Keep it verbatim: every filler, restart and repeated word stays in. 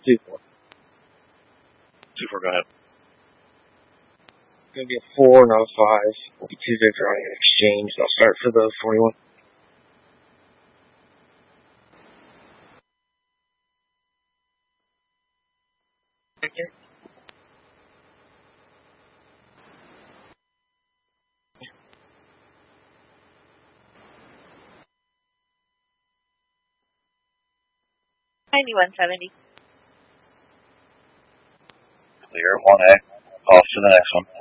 Two four. Two four. Go ahead. It's gonna be a four, not a five. Will be two Victor on an exchange. I'll start for the forty-one. Victor. Ninety-one seventy. Clear. One A. Off to the next one.